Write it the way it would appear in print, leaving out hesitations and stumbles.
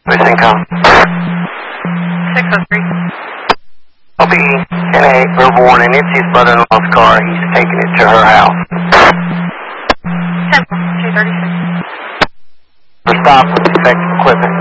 Missing call. 603. LB, 10-8, verbal warning. It's his brother-in-law's car. He's taking it to her house. 10 236. Stop with defective equipment.